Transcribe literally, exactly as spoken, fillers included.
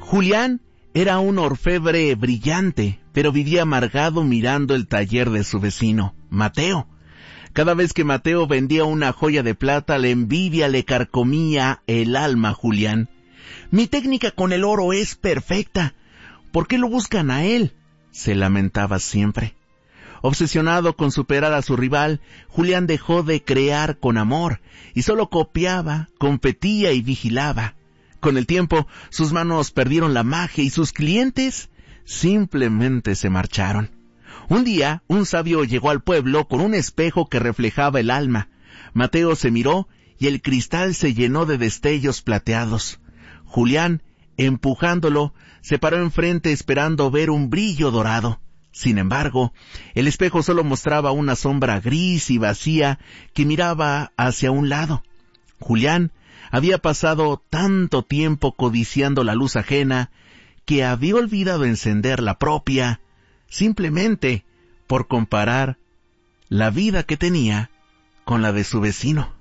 Julián era un orfebre brillante, pero vivía amargado mirando el taller de su vecino, Mateo. Cada vez que Mateo vendía una joya de plata, la envidia le carcomía el alma a Julián. «Mi técnica con el oro es perfecta. ¿Por qué lo buscan a él?», se lamentaba siempre. Obsesionado con superar a su rival, Julián dejó de crear con amor y solo copiaba, competía y vigilaba. Con el tiempo, sus manos perdieron la magia y sus clientes simplemente se marcharon. Un día, un sabio llegó al pueblo con un espejo que reflejaba el alma. Mateo se miró y el cristal se llenó de destellos plateados. Julián, empujándolo, se paró enfrente esperando ver un brillo dorado. Sin embargo, el espejo solo mostraba una sombra gris y vacía que miraba hacia un lado. Julián había pasado tanto tiempo codiciando la luz ajena que había olvidado encender la propia, simplemente por comparar la vida que tenía con la de su vecino.